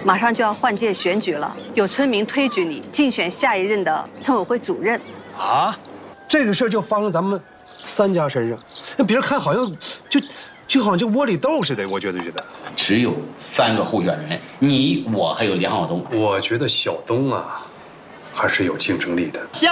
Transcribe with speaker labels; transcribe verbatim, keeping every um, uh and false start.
Speaker 1: 马上就要换届选举了，有村民推举你竞选下一任的村委会主任。
Speaker 2: 啊，这个事儿就发生咱们三家身上，那别人看好像就就好像就窝里斗似的，我觉得觉得。
Speaker 3: 只有三个候选人，你我还有梁晓东。
Speaker 2: 我觉得小东啊，还是有竞争力的。